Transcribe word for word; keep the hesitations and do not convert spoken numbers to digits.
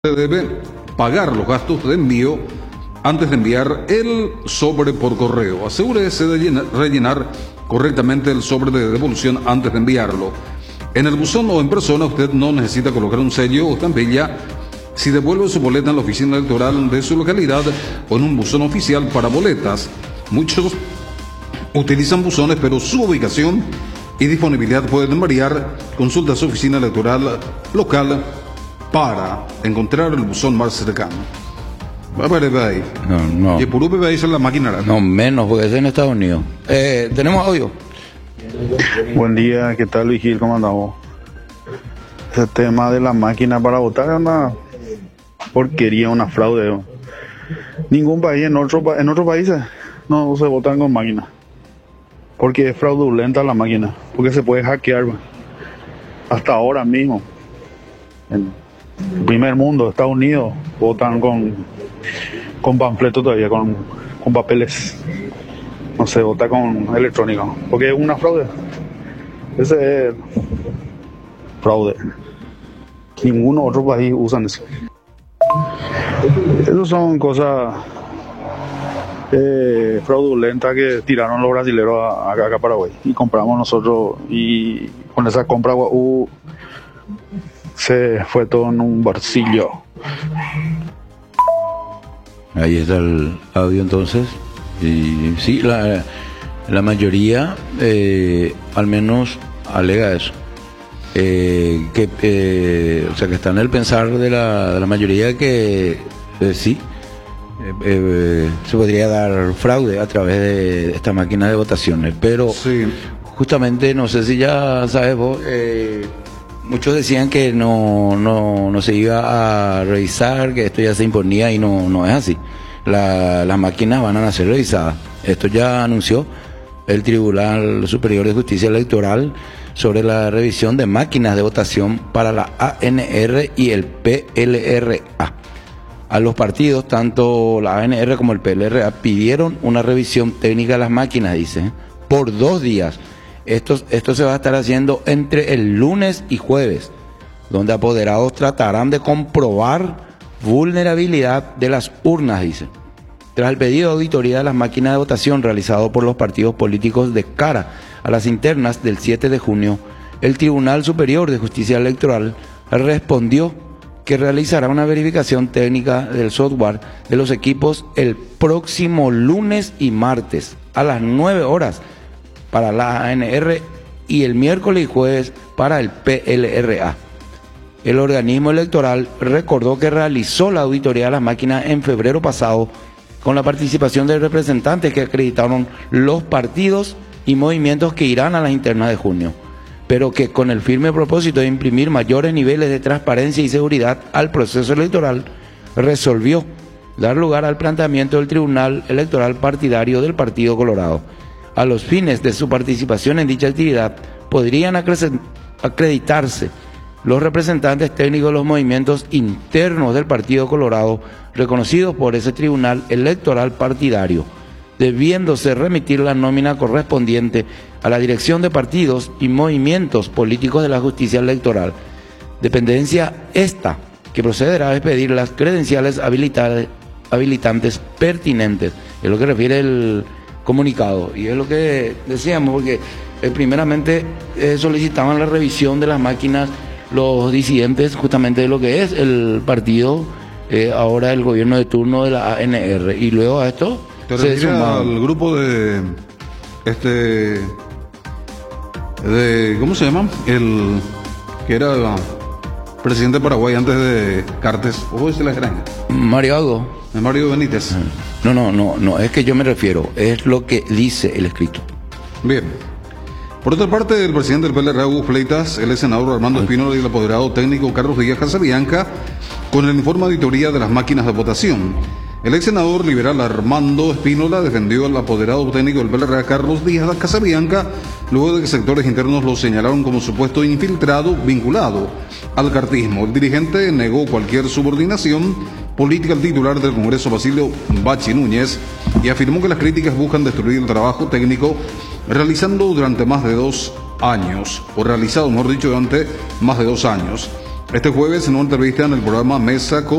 debe pagar los gastos de envío antes de enviar el sobre por correo. Asegúrese de llenar, rellenar correctamente el sobre de devolución antes de enviarlo. En el buzón o en persona usted no necesita colocar un sello o estampilla si devuelve su boleta en la oficina electoral de su localidad o en un buzón oficial para boletas. Muchos utilizan buzones, pero su ubicación y disponibilidad pueden variar. Consulta su oficina electoral local para encontrar el buzón más cercano. Va a ver ahí. No, no. Y por U P ahí son la máquina. No, menos, porque es en Estados Unidos. Eh, ¿Tenemos audio? Buen día, ¿qué tal, Vigil? ¿Cómo andamos? Ese tema de la máquina para votar es una porquería, una fraude. Ningún país, en, otro, en otros países, no se votan con máquina. Porque es fraudulenta la máquina, porque se puede hackear. Hasta ahora mismo, en el primer mundo, Estados Unidos, votan con, con panfletos todavía, con, con papeles. No se vota con electrónico, porque es una fraude. Ese es fraude. Ningún otro país usa eso. Esas son cosas eh, fraudulentas que tiraron los brasileños acá, acá a Paraguay y compramos nosotros, y con esa compra uh, se fue todo en un bolsillo. Ahí está el audio entonces. Y sí, la, la mayoría eh, al menos alega eso. Eh, que eh, o sea que está en el pensar de la, de la mayoría que eh, sí eh, eh, se podría dar fraude a través de esta máquina de votaciones, pero Sí. justamente no sé si ya sabes vos, eh, muchos decían que no, no, no se iba a revisar, que esto ya se imponía, y no, no es así. La, las máquinas van a ser revisadas. Esto ya anunció el Tribunal Superior de Justicia Electoral sobre la revisión de máquinas de votación para la A N R y el P L R A. A los partidos, tanto la A N R como el P L R A, pidieron una revisión técnica de las máquinas, dice, por dos días. Esto, esto se va a estar haciendo entre el lunes y jueves, donde apoderados tratarán de comprobar vulnerabilidad de las urnas, dice. Tras el pedido de auditoría de las máquinas de votación realizado por los partidos políticos de cara a las internas del siete de junio, el Tribunal Superior de Justicia Electoral respondió que realizará una verificación técnica del software de los equipos el próximo lunes y martes a las nueve horas para la A N R y el miércoles y jueves para el P L R A. El organismo electoral recordó que realizó la auditoría de las máquinas en febrero pasado con la participación de representantes que acreditaron los partidos y movimientos que irán a las internas de junio, pero que con el firme propósito de imprimir mayores niveles de transparencia y seguridad al proceso electoral, resolvió dar lugar al planteamiento del Tribunal Electoral Partidario del Partido Colorado. A los fines de su participación en dicha actividad, podrían acreditarse los representantes técnicos de los movimientos internos del Partido Colorado reconocidos por ese Tribunal Electoral Partidario, debiéndose remitir la nómina correspondiente a la Dirección de Partidos y Movimientos Políticos de la Justicia Electoral, dependencia esta que procederá a expedir las credenciales habilitantes pertinentes. Es lo que refiere el comunicado, y es lo que decíamos, porque eh, primeramente eh, solicitaban la revisión de las máquinas los disidentes justamente de lo que es el partido, eh, ahora el gobierno de turno de la A N R, y luego a esto Te se refieres sumaron al grupo de este de ¿cómo se llama? El que era presidente de Paraguay antes de Cartes, o es la gerente, Mario Aldo. de Mario Benítez. No, no, no, no, es que yo me refiero, es lo que dice el escrito. Bien. Por otra parte, el presidente del P L R A, Hugo Fleitas, el senador Armando Espínola y el apoderado técnico Carlos Díaz Casabianca con el informe de auditoría de las máquinas de votación. El ex senador liberal Armando Espínola defendió al apoderado técnico del P L R A, Carlos Díaz Casabianca, luego de que sectores internos lo señalaron como supuesto infiltrado vinculado al cartismo. El dirigente negó cualquier subordinación política al titular del Congreso, Basilio Bachi Núñez, y afirmó que las críticas buscan destruir el trabajo técnico realizando durante más de dos años, o realizado, mejor dicho, durante más de dos años. Este jueves, en una entrevista en el programa Mesa con